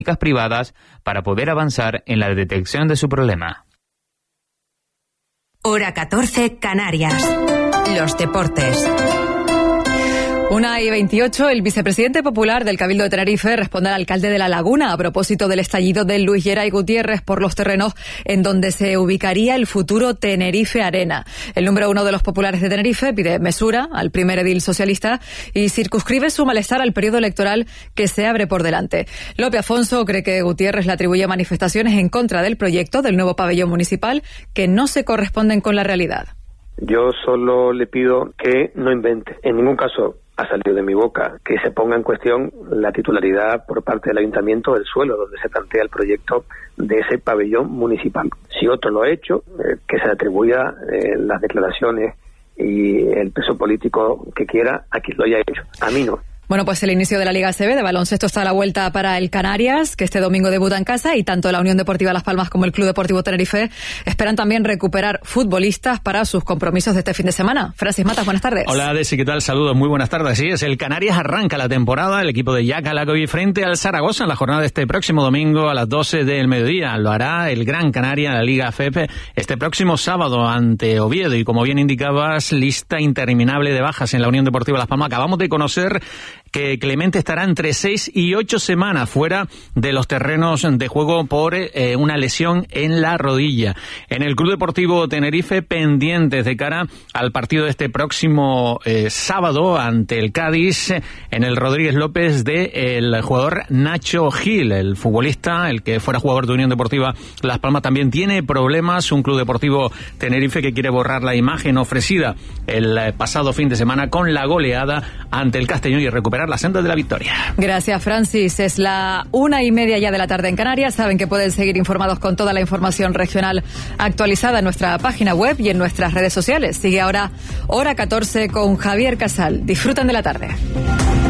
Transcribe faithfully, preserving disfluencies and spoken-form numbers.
privadas para poder avanzar en la detección de su problema. Hora catorce, Canarias. Los deportes. Una y veintiocho, el vicepresidente popular del Cabildo de Tenerife responde al alcalde de La Laguna a propósito del estallido de Luis Geray Gutiérrez por los terrenos en donde se ubicaría el futuro Tenerife Arena. El número uno de los populares de Tenerife pide mesura al primer edil socialista y circunscribe su malestar al periodo electoral que se abre por delante. Lope Afonso cree que Gutiérrez le atribuye manifestaciones en contra del proyecto del nuevo pabellón municipal que no se corresponden con la realidad. Yo solo le pido que no invente. En ningún caso ha salido de mi boca que se ponga en cuestión la titularidad por parte del ayuntamiento del suelo donde se plantea el proyecto de ese pabellón municipal. Si otro lo ha hecho, eh, que se atribuya eh, las declaraciones y el peso político que quiera a quien lo haya hecho. A mí no. Bueno, pues el inicio de la Liga A C B de baloncesto está a la vuelta para el Canarias, que este domingo debuta en casa, y tanto la Unión Deportiva Las Palmas como el Club Deportivo Tenerife esperan también recuperar futbolistas para sus compromisos de este fin de semana. Francis Matas, buenas tardes. Hola, Desi, ¿qué tal? Saludos, muy buenas tardes. Sí, es el Canarias arranca la temporada, el equipo de Jack Alacovi frente al Zaragoza en la jornada de este próximo domingo a las doce del mediodía. Lo hará el Gran Canaria en la Liga F P este próximo sábado ante Oviedo, y como bien indicabas, lista interminable de bajas en la Unión Deportiva Las Palmas. Acabamos de conocer que Clemente estará entre seis y ocho semanas fuera de los terrenos de juego por eh, una lesión en la rodilla. En el Club Deportivo Tenerife, pendientes de cara al partido de este próximo eh, sábado ante el Cádiz, en el Rodríguez López, de el jugador Nacho Gil, el futbolista, el que fuera jugador de Unión Deportiva Las Palmas, también tiene problemas. Un Club Deportivo Tenerife que quiere borrar la imagen ofrecida el pasado fin de semana con la goleada ante el Castellón y recuperar la senda de la victoria. Gracias, Francis. Es la una y media ya de la tarde en Canarias. Saben que pueden seguir informados con toda la información regional actualizada en nuestra página web y en nuestras redes sociales. Sigue ahora Hora catorce con Javier Casal. Disfruten de la tarde.